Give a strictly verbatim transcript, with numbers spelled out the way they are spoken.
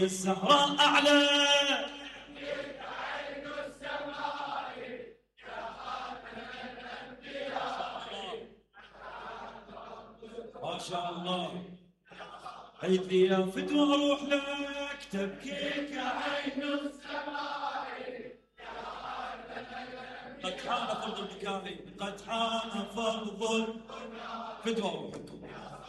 الزهراء أعلى ما شاء الله. حيث يا فتوى اروح لك تبكيك عين السماء. قد حان فرض البكاء، قد حان فرض فتوى اروح لكم.